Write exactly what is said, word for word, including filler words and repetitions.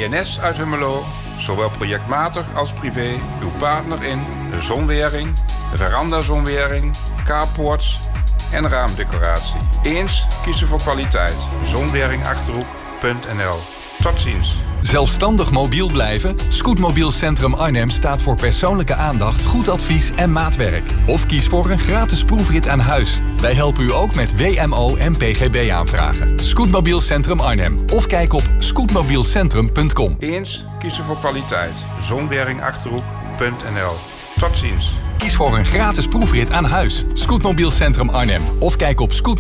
E N S uit Hummelo, zowel projectmatig als privé, uw partner in de zonwering, de veranda-zonwering, carports en raamdecoratie. Eens kiezen voor kwaliteit. zonwering achterhoek punt n l. Tot ziens. Zelfstandig mobiel blijven? Scootmobiel Centrum Arnhem staat voor persoonlijke aandacht, goed advies en maatwerk. Of kies voor een gratis proefrit aan huis. Wij helpen u ook met W M O en P G B aanvragen. Scootmobiel Centrum Arnhem. Of kijk op scootmobielcentrum punt com. Eens kiezen voor kwaliteit. zonwering achterhoek punt n l. Tot ziens. Kies voor een gratis proefrit aan huis. Scootmobiel Centrum Arnhem. Of kijk op scootmobiel